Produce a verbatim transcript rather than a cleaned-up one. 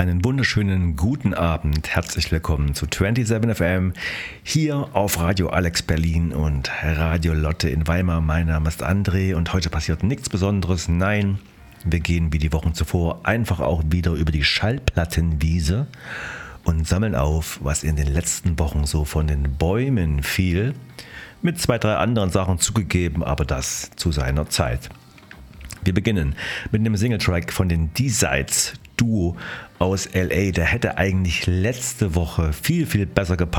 Einen wunderschönen guten Abend. Herzlich willkommen zu siebenundzwanzig F M hier auf Radio Alex Berlin und Radio Lotte in Weimar. Mein Name ist André und heute passiert nichts Besonderes. Nein, wir gehen wie die Wochen zuvor einfach auch wieder über die Schallplattenwiese und sammeln auf, was in den letzten Wochen so von den Bäumen fiel. Mit zwei, drei anderen Sachen zugegeben, aber das zu seiner Zeit. Wir beginnen mit einem Singletrack von den D-Sides, Duo aus L A. Der hätte eigentlich letzte Woche viel, viel besser gepasst.